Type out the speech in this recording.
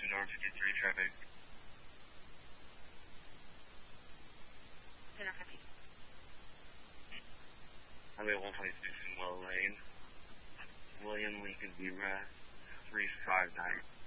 north 53 traffic. Center 50. Highway 126 in Well Lane. William Lincoln B. 359.